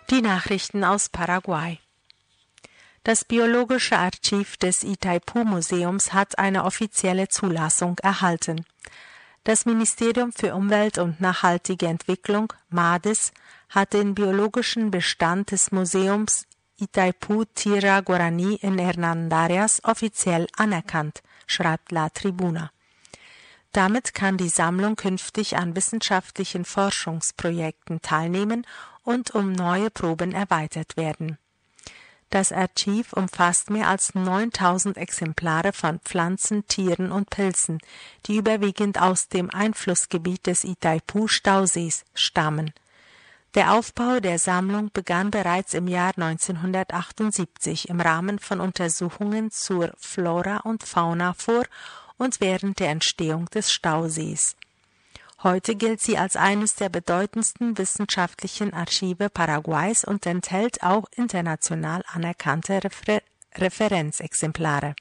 Die Nachrichten aus Paraguay. Das Biologische Archiv des Itaipu-Museums hat eine offizielle Zulassung erhalten. Das Ministerium für Umwelt und nachhaltige Entwicklung, MADES, hat den biologischen Bestand des Museums Itaipu Tierra Guarani in Hernandarias offiziell anerkannt, schreibt La Tribuna. Damit kann die Sammlung künftig an wissenschaftlichen Forschungsprojekten teilnehmen und um neue Proben erweitert werden. Das Archiv umfasst mehr als 9000 Exemplare von Pflanzen, Tieren und Pilzen, die überwiegend aus dem Einflussgebiet des Itaipu-Stausees stammen. Der Aufbau der Sammlung begann bereits im Jahr 1978 im Rahmen von Untersuchungen zur Flora und Fauna vor und während der Entstehung des Stausees. Heute gilt sie als eines der bedeutendsten wissenschaftlichen Archive Paraguays und enthält auch international anerkannte Referenzexemplare.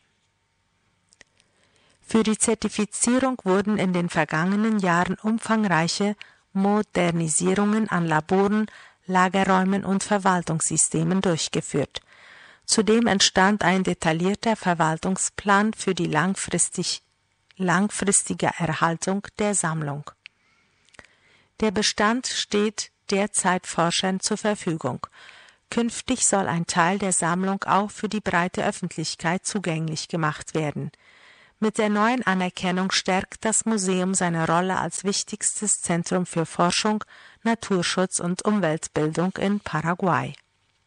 Für die Zertifizierung wurden in den vergangenen Jahren umfangreiche Modernisierungen an Laboren, Lagerräumen und Verwaltungssystemen durchgeführt. Zudem entstand ein detaillierter Verwaltungsplan für die langfristige Erhaltung der Sammlung. Der Bestand steht derzeit Forschern zur Verfügung. Künftig soll ein Teil der Sammlung auch für die breite Öffentlichkeit zugänglich gemacht werden. Mit der neuen Anerkennung stärkt das Museum seine Rolle als wichtigstes Zentrum für Forschung, Naturschutz und Umweltbildung in Paraguay.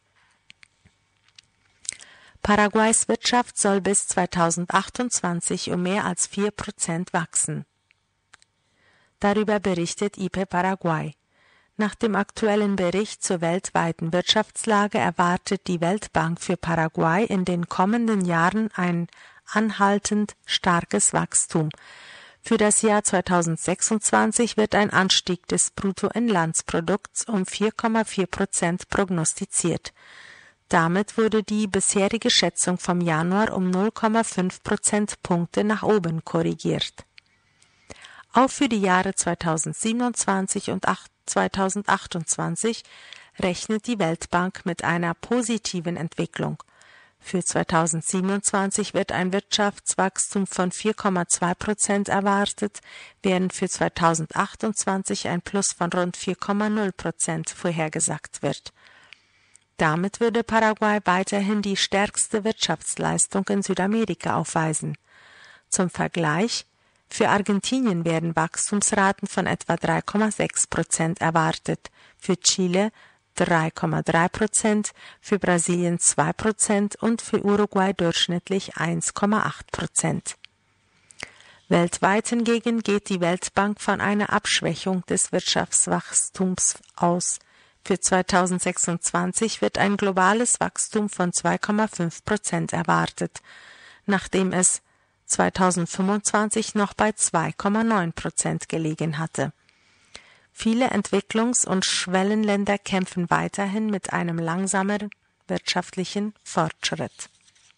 Paraguays Wirtschaft soll bis 2028 um mehr als 4% wachsen. Darüber berichtet IP Paraguay. Nach dem aktuellen Bericht zur weltweiten Wirtschaftslage erwartet die Weltbank für Paraguay in den kommenden Jahren ein anhaltend starkes Wachstum. Für das Jahr 2026 wird ein Anstieg des Bruttoinlandsprodukts um 4,4% prognostiziert. Damit wurde die bisherige Schätzung vom Januar um 0,5 Prozentpunkte nach oben korrigiert. Auch für die Jahre 2027 und 2028 rechnet die Weltbank mit einer positiven Entwicklung. Für 2027 wird ein Wirtschaftswachstum von 4,2% erwartet, während für 2028 ein Plus von rund 4,0% vorhergesagt wird. Damit würde Paraguay weiterhin die stärkste Wirtschaftsleistung in Südamerika aufweisen. Zum Vergleich: Für Argentinien werden Wachstumsraten von etwa 3,6% erwartet, für Chile 3,3%, für Brasilien 2% und für Uruguay durchschnittlich 1,8%. Weltweit hingegen geht die Weltbank von einer Abschwächung des Wirtschaftswachstums aus. Für 2026 wird ein globales Wachstum von 2,5% erwartet, nachdem es 2025 noch bei 2,9% gelegen hatte. Viele Entwicklungs- und Schwellenländer kämpfen weiterhin mit einem langsameren wirtschaftlichen Fortschritt.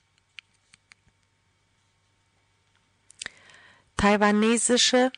Taiwanische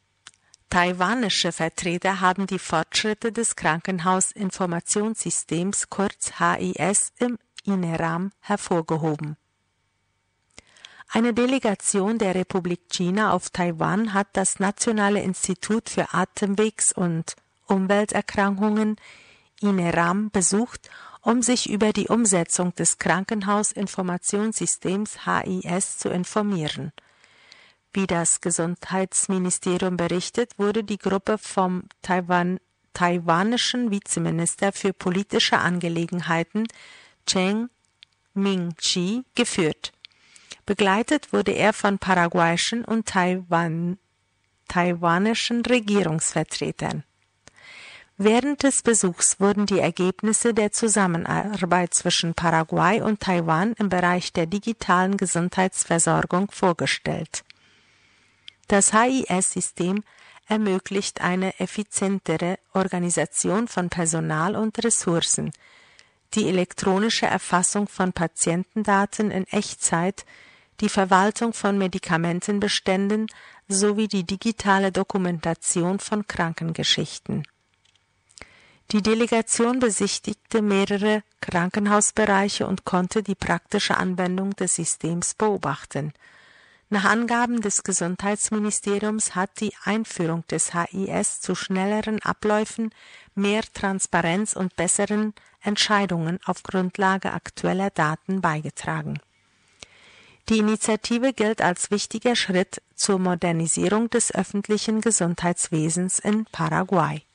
Vertreter haben die Fortschritte des Krankenhausinformationssystems kurz HIS im INERAM hervorgehoben. Eine Delegation der Republik China auf Taiwan hat das Nationale Institut für Atemwegs- und Umwelterkrankungen INERAM besucht, um sich über die Umsetzung des Krankenhausinformationssystems HIS zu informieren. Wie das Gesundheitsministerium berichtet, wurde die Gruppe vom taiwanischen Vizeminister für politische Angelegenheiten Cheng Ming-Chi geführt. Begleitet wurde er von paraguayischen und taiwanischen Regierungsvertretern. Während des Besuchs wurden die Ergebnisse der Zusammenarbeit zwischen Paraguay und Taiwan im Bereich der digitalen Gesundheitsversorgung vorgestellt. Das HIS-System ermöglicht eine effizientere Organisation von Personal und Ressourcen, die elektronische Erfassung von Patientendaten in Echtzeit, die Verwaltung von Medikamentenbeständen sowie die digitale Dokumentation von Krankengeschichten. Die Delegation besichtigte mehrere Krankenhausbereiche und konnte die praktische Anwendung des Systems beobachten. Nach Angaben des Gesundheitsministeriums hat die Einführung des HIS zu schnelleren Abläufen, mehr Transparenz und besseren Entscheidungen auf Grundlage aktueller Daten beigetragen. Die Initiative gilt als wichtiger Schritt zur Modernisierung des öffentlichen Gesundheitswesens in Paraguay.